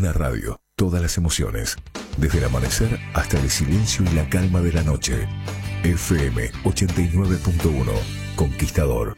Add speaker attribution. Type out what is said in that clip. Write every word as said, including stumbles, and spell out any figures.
Speaker 1: Una radio, todas las emociones, desde el amanecer hasta el silencio y la calma de la noche. F M ochenta y nueve punto uno, Conquistador.